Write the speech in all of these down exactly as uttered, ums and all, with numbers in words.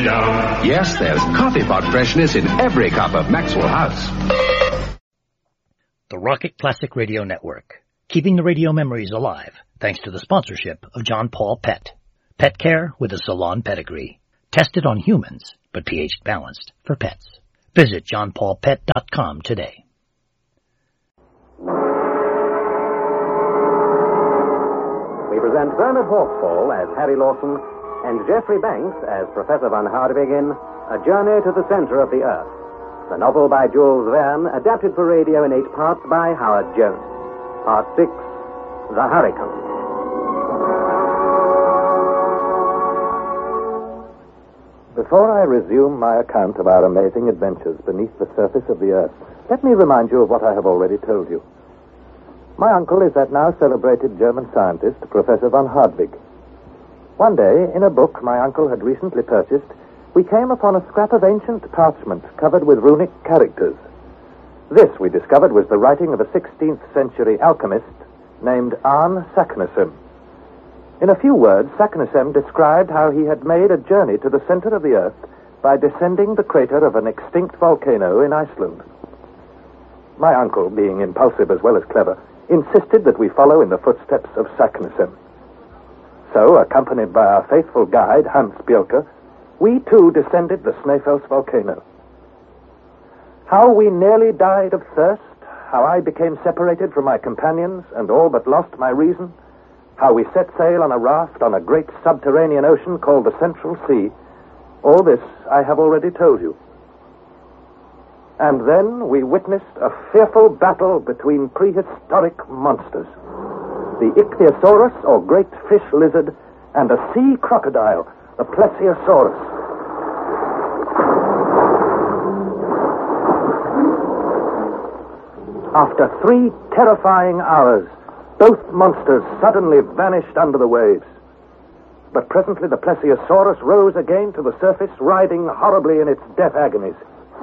Yes, there's coffee pot freshness in every cup of Maxwell House. The Rocket Classic Radio Network, keeping the radio memories alive thanks to the sponsorship of John Paul Pet. Pet care with a salon pedigree. Tested on humans, but pH balanced for pets. Visit john paul pet dot com today. We present Bernard Hawksfall as Harry Lawson and Geoffrey Banks as Professor Van Hardwig in A Journey to the Center of the Earth. The novel by Jules Verne, adapted for radio in eight parts by Howard Jones. Part six, The Hurricane. Before I resume my account of our amazing adventures beneath the surface of the Earth, let me remind you of what I have already told you. My uncle is that now celebrated German scientist, Professor Van Hardwig. One day, in a book my uncle had recently purchased, we came upon a scrap of ancient parchment covered with runic characters. This, we discovered, was the writing of a sixteenth century alchemist named Arne Saknussemm. In a few words, Saknussemm described how he had made a journey to the center of the Earth by descending the crater of an extinct volcano in Iceland. My uncle, being impulsive as well as clever, insisted that we follow in the footsteps of Saknussemm. So, accompanied by our faithful guide, Hans Bielke, we too descended the Snæfellsnes volcano. How we nearly died of thirst, how I became separated from my companions and all but lost my reason, how we set sail on a raft on a great subterranean ocean called the Central Sea, all this I have already told you. And then we witnessed a fearful battle between prehistoric monsters. The Ichthyosaurus, or great fish lizard, and a sea crocodile, the Plesiosaurus. After three terrifying hours, both monsters suddenly vanished under the waves. But presently the Plesiosaurus rose again to the surface, writhing horribly in its death agonies.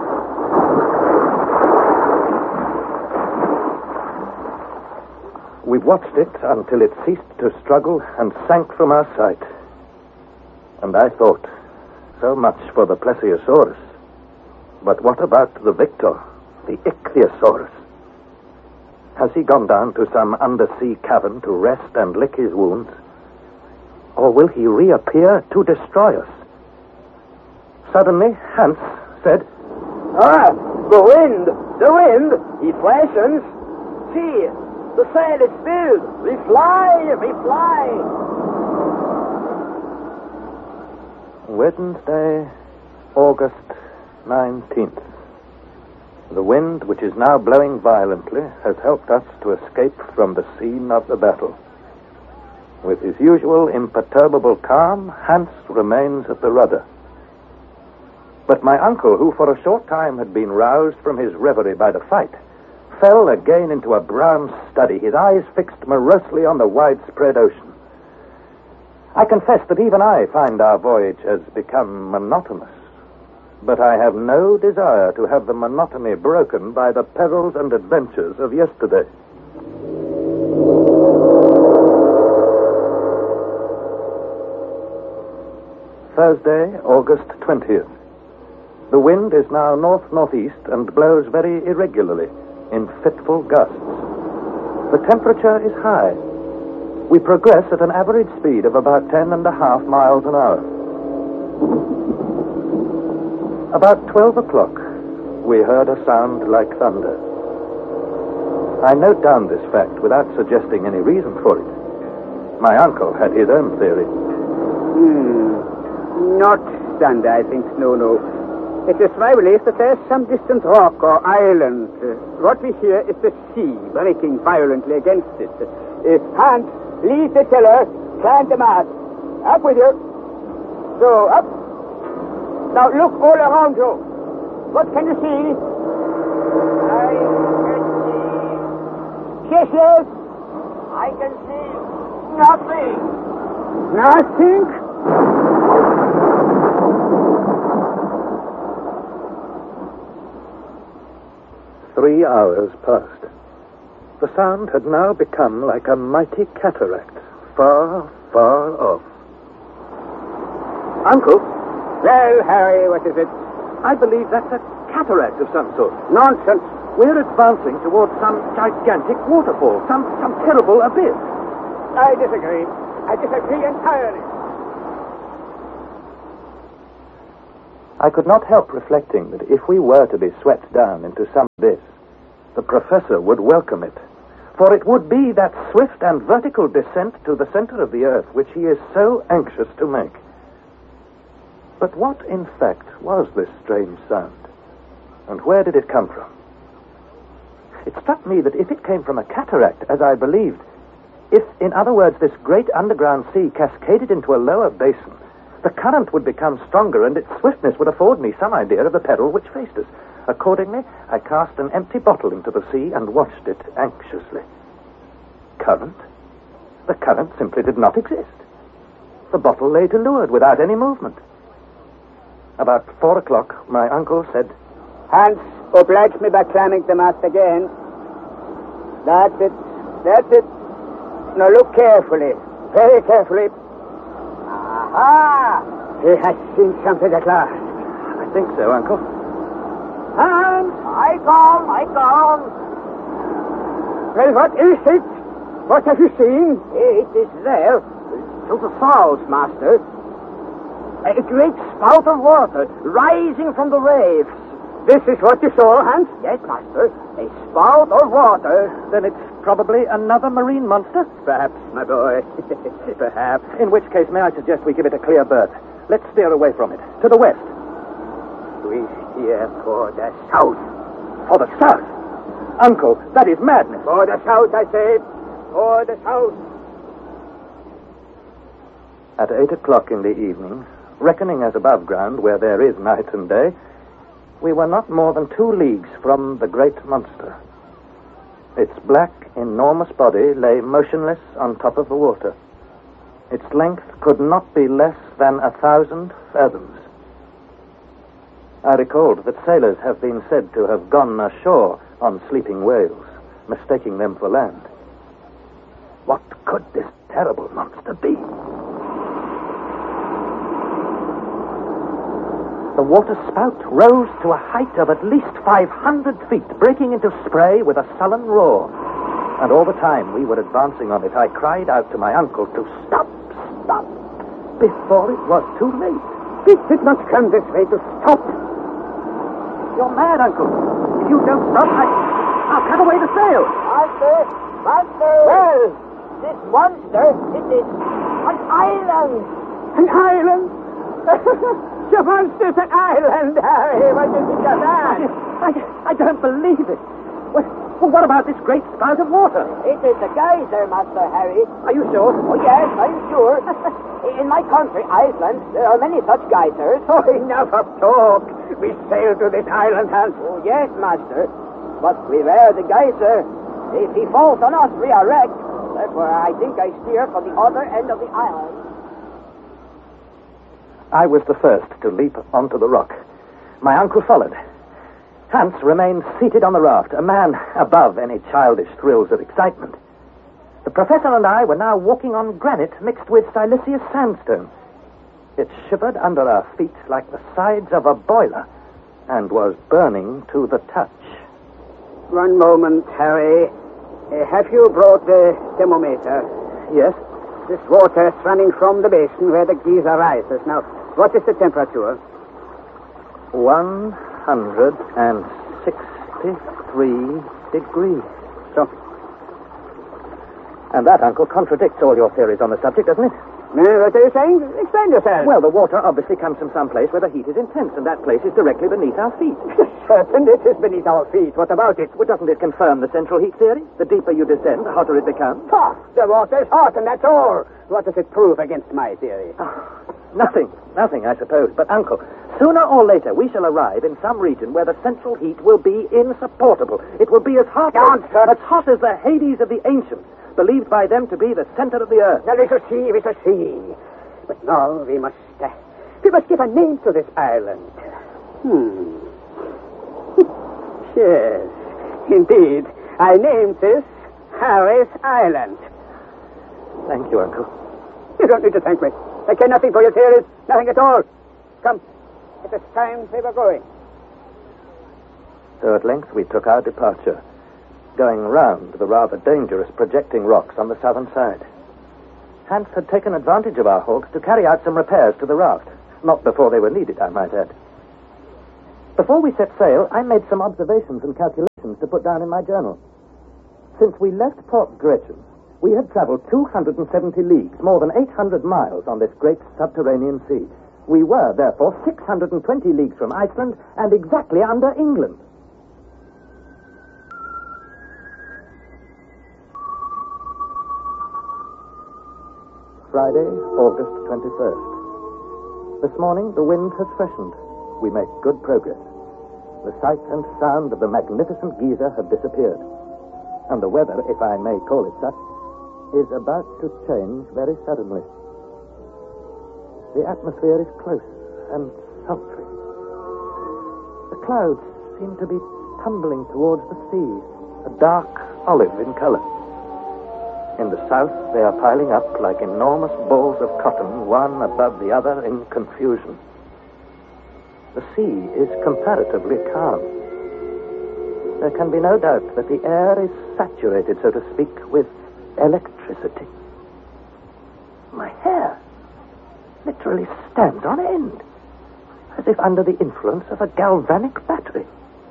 We watched it until it ceased to struggle and sank from our sight. And I thought, so much for the Plesiosaurus. But what about the victor, the Ichthyosaurus? Has he gone down to some undersea cavern to rest and lick his wounds? Or will he reappear to destroy us? Suddenly, Hans said, Ah, the wind! The wind! He freshens! See! The sail is filled. We fly, we fly. Wednesday, August nineteenth. The wind, which is now blowing violently, has helped us to escape from the scene of the battle. With his usual imperturbable calm, Hans remains at the rudder. But my uncle, who for a short time had been roused from his reverie by the fight, fell again into a brown study, his eyes fixed morosely on the widespread ocean. I confess that even I find our voyage has become monotonous, but I have no desire to have the monotony broken by the perils and adventures of yesterday. Thursday, August twentieth. The wind is now north-northeast and blows very irregularly, in fitful gusts. The temperature is high. We progress at an average speed of about ten and a half miles an hour. About twelve o'clock, we heard a sound like thunder. I note down this fact without suggesting any reason for it. My uncle had his own theory. Hmm. Not thunder, I think. No, no. It is my belief that there is some distant rock or island. Uh, what we hear is the sea breaking violently against it. Uh, Hans, leave the tiller, climb the mast. Up with you. So, up. Now look all around you. What can you see? I can see... Yes, yes. I can see nothing. Nothing? Three hours passed. The sound had now become like a mighty cataract, far, far off. Uncle, Well, Harry, what is it? I believe that's a cataract of some sort. Nonsense. We're advancing towards some gigantic waterfall, some, some terrible abyss. I disagree. I disagree entirely. I could not help reflecting that if we were to be swept down into some abyss, the professor would welcome it. For it would be that swift and vertical descent to the center of the earth which he is so anxious to make. But what, in fact, was this strange sound? And where did it come from? It struck me that if it came from a cataract, as I believed, if, in other words, this great underground sea cascaded into a lower basin, the current would become stronger and its swiftness would afford me some idea of the peril which faced us. Accordingly, I cast an empty bottle into the sea and watched it anxiously. Current? The current simply did not exist. The bottle lay to leeward without any movement. About four o'clock, my uncle said, Hans, oblige me by climbing the mast again. That's it. That's it. Now look carefully. Very carefully. Aha! He has seen something at last. I think so, Uncle. Hans! I come, I come. Well, what is it? What have you seen? It is there. To the falls, Master. A great spout of water rising from the waves. This is what you saw, Hans? Yes, Master. A spout of water. Then it's probably another marine monster? Perhaps, my boy. Perhaps. In which case, may I suggest we give it a clear berth? Let's steer away from it. To the west. We steer for the south. For the south? Uncle, that is madness. For the south, I say. For the south. At eight o'clock in the evening, reckoning as above ground where there is night and day, we were not more than two leagues from the great monster. Its black, enormous body lay motionless on top of the water. Its length could not be less than a thousand fathoms. I recalled that sailors have been said to have gone ashore on sleeping whales, mistaking them for land. What could this terrible monster be? The water spout rose to a height of at least five hundred feet, breaking into spray with a sullen roar. And all the time we were advancing on it, I cried out to my uncle to stop, stop, before it was too late. It did not come this way to stop. You're mad, Uncle. If you don't stop, I, I'll cut away the sail. Master, Master. Well, this monster, it is an island. An island? The monster's an island, Harry. What did you just ask? I, I don't believe it. Well, well, what about this great spout of water? It is a geyser, Master Harry. Are you sure? Oh, yes, I'm sure. In my country, Iceland, there are many such geysers. Oh, enough of talk. We sail to this island, Hans. Oh, yes, Master. But beware the geyser. If he falls on us, we are wrecked. Therefore, I think I steer for the other end of the island. I was the first to leap onto the rock. My uncle followed. Hans remained seated on the raft, a man above any childish thrills of excitement. The professor and I were now walking on granite mixed with siliceous sandstone. It shivered under our feet like the sides of a boiler and was burning to the touch. One moment, Harry. Uh, have you brought the thermometer? Yes? This water is running from the basin where the geyser rises. Now, what is the temperature? One hundred and sixty-three degrees. So? And that, Uncle, contradicts all your theories on the subject, doesn't it? Uh, what are you saying? Explain yourself. Well, the water obviously comes from some place where the heat is intense, and that place is directly beneath our feet. Certain it is beneath our feet. What about it? Well, doesn't it confirm the central heat theory? The deeper you descend, the hotter it becomes. Ha! The water is hot, and that's all. What does it prove against my theory? Oh, nothing. Nothing, I suppose. But, Uncle, sooner or later we shall arrive in some region where the central heat will be insupportable. It will be as hot as, as hot as the Hades of the ancients, believed by them to be the center of the earth. Now, we shall see, we shall see. But now we must, uh, we must give a name to this island. Hmm. Yes, indeed. I named this Harry's Island. Thank you, Uncle. You don't need to thank me. I care nothing for your theories. Nothing at all. Come, It is time we were going. So at length we took our departure, going round the rather dangerous projecting rocks on the southern side. Hans had taken advantage of our halt to carry out some repairs to the raft. Not before they were needed, I might add. Before we set sail, I made some observations and calculations to put down in my journal. Since we left Port Gretchen, we had traveled two hundred seventy leagues, more than eight hundred miles on this great subterranean sea. We were, therefore, six hundred twenty leagues from Iceland and exactly under England. Friday, August twenty-first. This morning, the wind has freshened. We make good progress. The sight and sound of the magnificent geyser have disappeared. And the weather, if I may call it such, is about to change very suddenly. The atmosphere is close and sultry. The clouds seem to be tumbling towards the sea, a dark olive in color. In the south, they are piling up like enormous balls of cotton, one above the other in confusion. The sea is comparatively calm. There can be no doubt that the air is saturated, so to speak, with electricity. My hair literally stands on end, as if under the influence of a galvanic battery.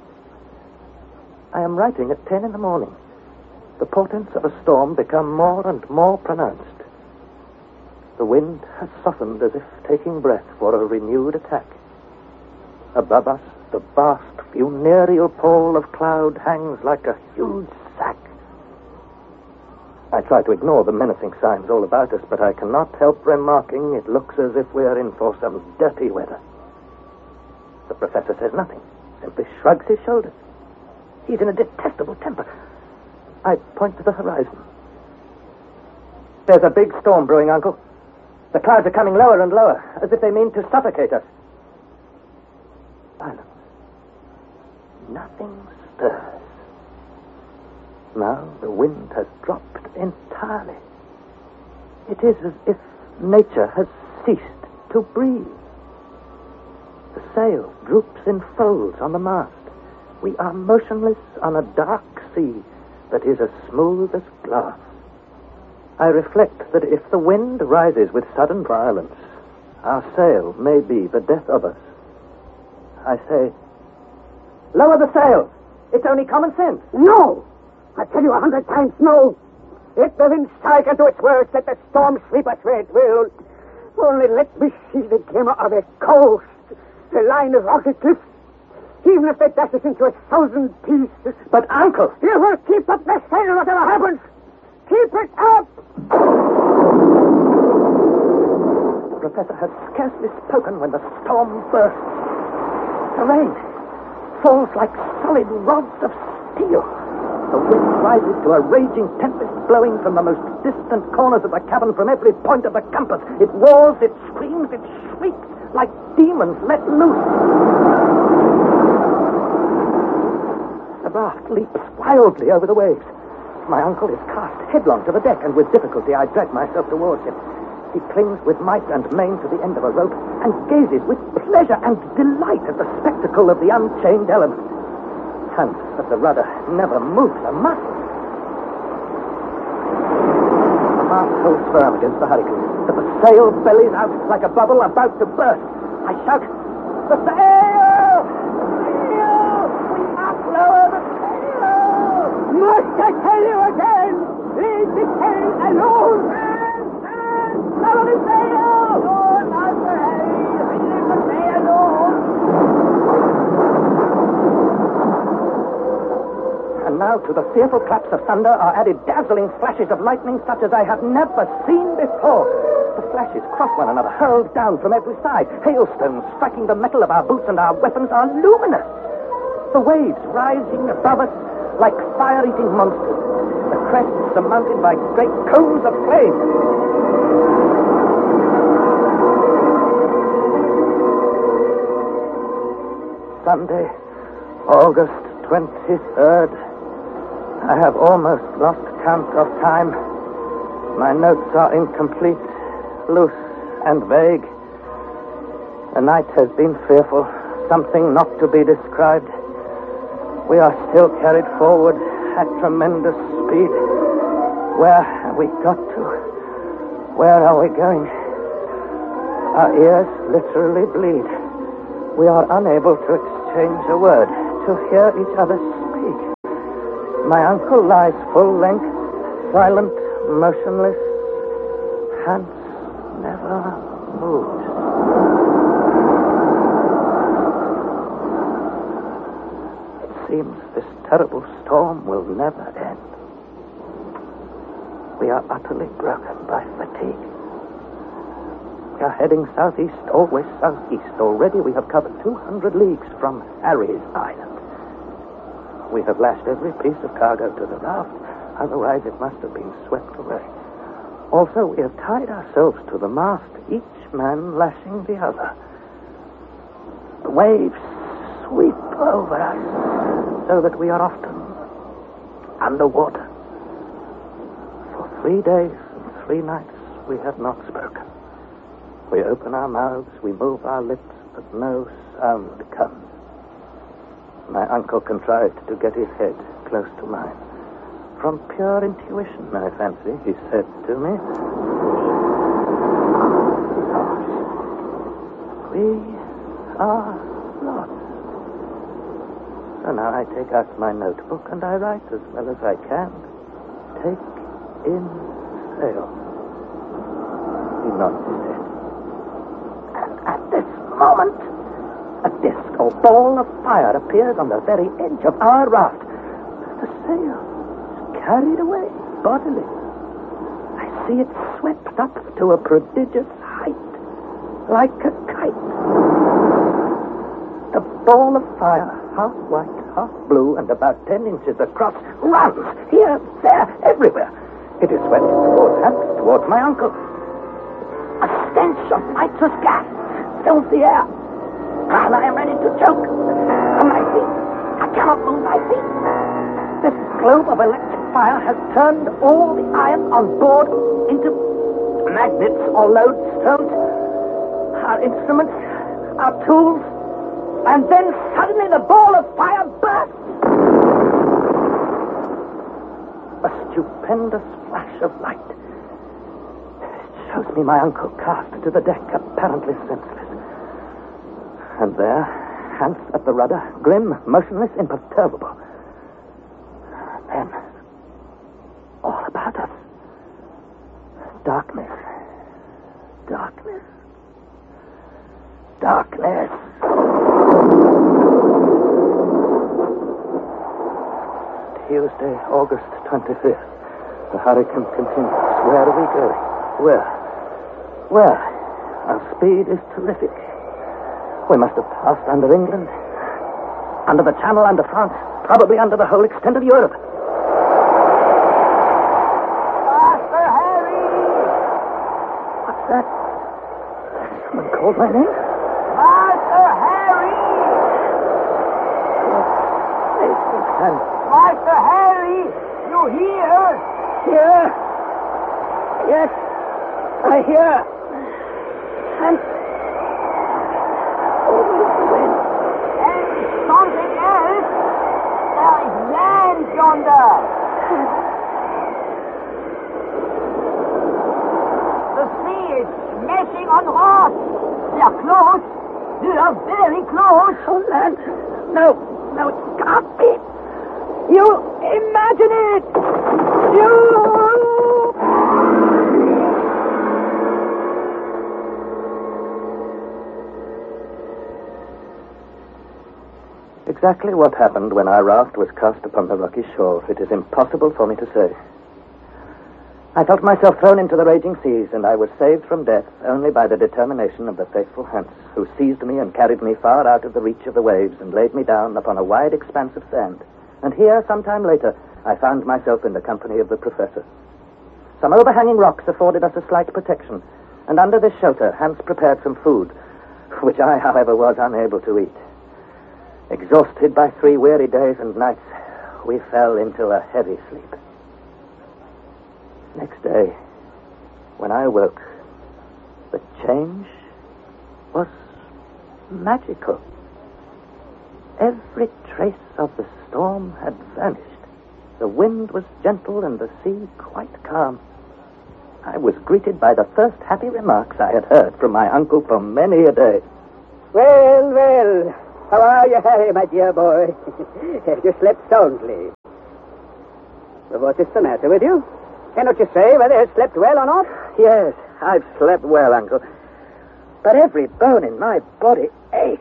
I am writing at ten in the morning. The portents of a storm become more and more pronounced. The wind has softened as if taking breath for a renewed attack. Above us, the vast funereal pall of cloud hangs like a huge sack. I try to ignore the menacing signs all about us, but I cannot help remarking it looks as if we are in for some dirty weather. The professor says nothing, simply shrugs his shoulders. He's in a detestable temper. I point to the horizon. There's a big storm brewing, Uncle. The clouds are coming lower and lower, as if they mean to suffocate us. Silence. Nothing stirs. Now the wind has dropped entirely. It is as if nature has ceased to breathe. The sail droops in folds on the mast. We are motionless on a dark sea that is as smooth as glass. I reflect that if the wind rises with sudden violence, our sail may be the death of us. I say, lower the sail. It's only common sense. No! I tell you a hundred times no. If the wind strike into its worst, let the storm sweep us where it will. Only let me see the glimmer of a coast, the line of rocky cliffs. Even if they dash us into a thousand pieces. But, Uncle... You will keep up the sail whatever happens. Keep it up! The professor has scarcely spoken when the storm bursts. The rain falls like solid rods of steel. The wind rises to a raging tempest blowing from the most distant corners of the cabin from every point of the compass. It roars, it screams, it shrieks like demons let loose. The raft leaps wildly over the waves. My uncle is cast headlong to the deck, and with difficulty I drag myself towards him. He clings with might and main to the end of a rope and gazes with pleasure and delight at the spectacle of the unchained element. Hans at the rudder never moves a muscle. The mast holds firm against the hurricane, but the sail bellies out like a bubble about to burst. I shout, the sail! We must lower the sail! Must I tell you again? Leave the sail alone! Hands! Hands! Lower the sail! Lord, Master Harry! Leave the sail alone! And now to the fearful claps of thunder are added dazzling flashes of lightning such as I have never seen before. The flashes cross one another, hurled down from every side. Hailstones striking the metal of our boots and our weapons are luminous. The waves rising above us like fire-eating monsters. The crests surmounted by great cones of flame. Sunday, August twenty-third. I have almost lost count of time. My notes are incomplete, loose, and vague. The night has been fearful, something not to be described. We are still carried forward at tremendous speed. Where have we got to? Where are we going? Our ears literally bleed. We are unable to exchange a word, to hear each other speak. My uncle lies full length, silent, motionless. Hans never moved. It seems this terrible storm will never end. We are utterly broken by fatigue. We are heading southeast, always southeast. Already we have covered two hundred leagues from Harry's Island. We have lashed every piece of cargo to the raft, otherwise it must have been swept away. Also, we have tied ourselves to the mast, each man lashing the other. The waves sweep over us, so that we are often underwater. For three days and three nights we have not spoken. We open our mouths, we move our lips, but no sound comes. My uncle contrived to get his head close to mine. From pure intuition, I fancy, he said to me, "We are lost." So now I take out my notebook and I write as well as I can. Take in sail. He nods his head. And at this moment, a disc or ball of fire appears on the very edge of our raft. The sail is carried away bodily. I see it swept up to a prodigious height, like a kite. The ball of fire, half white, half blue, and about ten inches across, runs here, there, everywhere. It is swept towards us, towards my uncle. A stench of nitrous gas fills the air. And I am ready to choke. On my feet. I cannot move my feet. This globe of electric fire has turned all the iron on board into magnets or lodestones. Our instruments, our tools, and then suddenly the ball of fire bursts. A stupendous flash of light. It shows me my uncle cast to the deck, apparently senseless. And there, Hans at the rudder, grim, motionless, imperturbable. Then, all about us, darkness, darkness, darkness. Tuesday, August twenty-fifth. The hurricane continues. Where are we going? Where? Where? Our speed is terrific. We must have passed under England, under the Channel, under France, probably under the whole extent of Europe. Master Harry! What's that? Someone called my name? Master Harry! And Master Harry! You hear? here? Yes, I hear. And And something else. There is land yonder. The sea is smashing on rocks. They are close. They are very close. oh, land. No, no, it can't be. You imagine it. You. Exactly what happened when our raft was cast upon the rocky shore, it is impossible for me to say. I felt myself thrown into the raging seas, and I was saved from death only by the determination of the faithful Hans, who seized me and carried me far out of the reach of the waves and laid me down upon a wide expanse of sand. And here, some time later, I found myself in the company of the professor. Some overhanging rocks afforded us a slight protection, and under this shelter, Hans prepared some food, which I, however, was unable to eat. Exhausted by three weary days and nights, we fell into a heavy sleep. Next day, when I awoke, the change was magical. Every trace of the storm had vanished. The wind was gentle and the sea quite calm. I was greeted by the first happy remarks I had heard from my uncle for many a day. Well, well, how are you, Harry, my dear boy? Have you slept soundly? Well, what is the matter with you? Cannot you say whether you slept well or not? Yes, I've slept well, Uncle. But every bone in my body aches.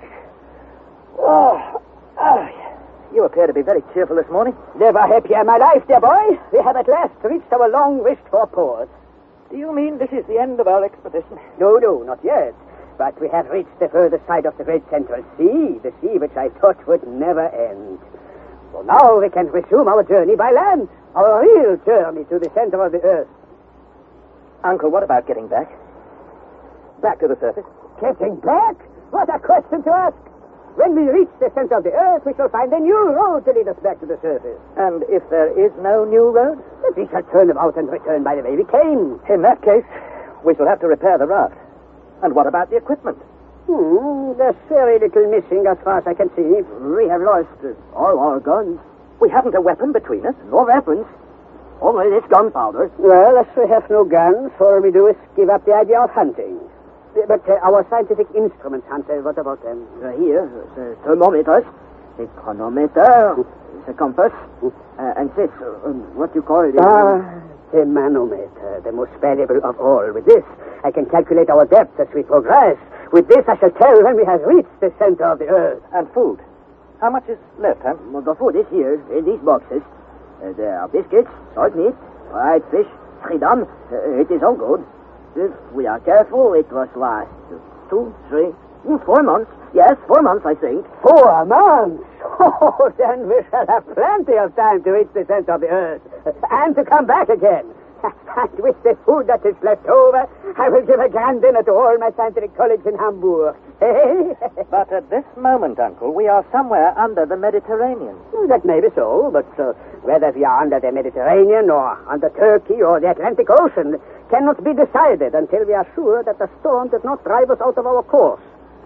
Oh, oh, you appear to be very cheerful this morning. Never happier in my life, dear boy. We have at last reached our long-wished-for port. Do you mean this is the end of our expedition? No, no, not yet. But we have reached the further side of the great central sea, the sea which I thought would never end. So now we can resume our journey by land, our real journey to the center of the earth. Uncle, what about getting back? Back to the surface? Getting back? What a question to ask! When we reach the center of the earth, we shall find a new road to lead us back to the surface. And if there is no new road? We shall turn about and return by the way we came. In that case, we shall have to repair the raft. And what about the equipment? Hmm, there's very little missing as far as I can see. We have lost uh, all our guns. We haven't a weapon between us. No weapons. Only this gunpowder. Well, as we have no guns, all we do is give up the idea of hunting. But uh, our scientific instruments, Hunter, what about them? Uh, here, the thermometers, the chronometer, the compass, uh, and this, uh, what you call it? Ah, the manometer, the most valuable of all. With this, I can calculate our depth as we progress. With this, I shall tell when we have reached the center of the earth. And food. How much is left, huh? Well, the food is here, in these boxes. Uh, there are biscuits, salt meat, fried fish, freedom. Uh, it is all good. If we are careful, it was last two, three, four months. Yes, four months, I think. Four months? Oh, then we shall have plenty of time to reach the center of the earth. And to come back again. And with the food that is left over, I will give a grand dinner to all my scientific colleagues in Hamburg. But at this moment, Uncle, we are somewhere under the Mediterranean. That may be so, but uh, whether we are under the Mediterranean or under Turkey or the Atlantic Ocean cannot be decided until we are sure that the storm does not drive us out of our course.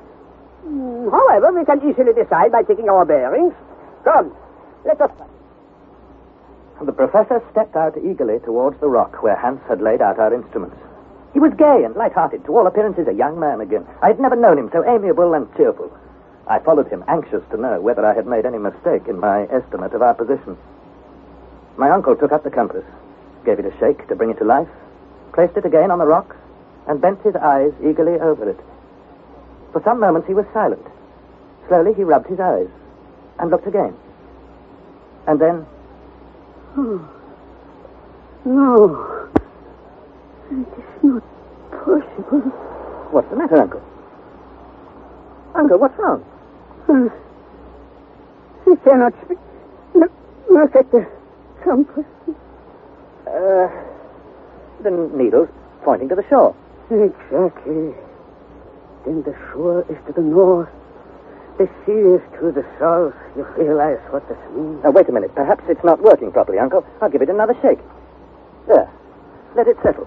Mm, however, we can easily decide by taking our bearings. Come, let us... The professor stepped out eagerly towards the rock where Hans had laid out our instruments. He was gay and light-hearted, to all appearances a young man again. I had never known him so amiable and cheerful. I followed him, anxious to know whether I had made any mistake in my estimate of our position. My uncle took up the compass, gave it a shake to bring it to life, placed it again on the rocks, and bent his eyes eagerly over it. For some moments he was silent. Slowly he rubbed his eyes and looked again. And then... Oh. No. It is not possible. What's the matter, Uncle? Uncle, what's wrong? Uh, I cannot speak. Look, look at the compass. Uh, the needle's pointing to the shore. Exactly. Then the shore is to the north. The sea is to the south. You realize what this means? Now, wait a minute. Perhaps it's not working properly, Uncle. I'll give it another shake. There. Let it settle.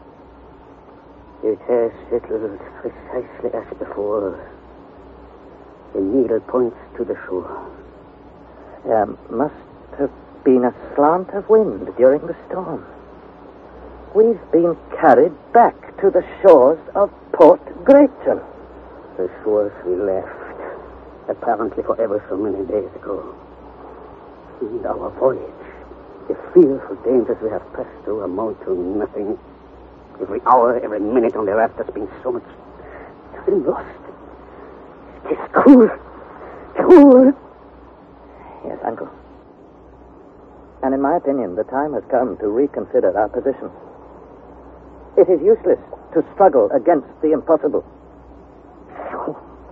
It has settled precisely as before. The needle points to the shore. There must have been a slant of wind during the storm. We've been carried back to the shores of Port Gretchen. The shores we left, apparently for ever so many days ago. And our voyage, the fearful dangers we have passed through amount to nothing. Every hour, every minute on the raft has been so much been lost. It is cruel. Cruel. Yes, Uncle. And in my opinion, the time has come to reconsider our position. It is useless to struggle against the impossible. So,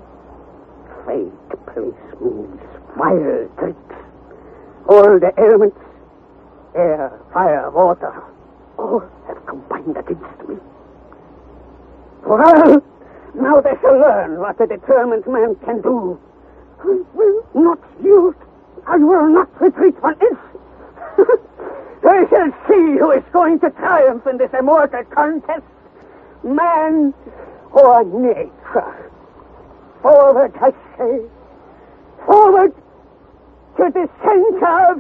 fate plays moves, wild tricks. All the elements, air, fire, water, all have combined against me. Well, now they shall learn what a determined man can do. I will not yield. I will not retreat one inch. They shall see who is going to triumph in this immortal contest. Man or nature. Forward, I say. Forward to the center of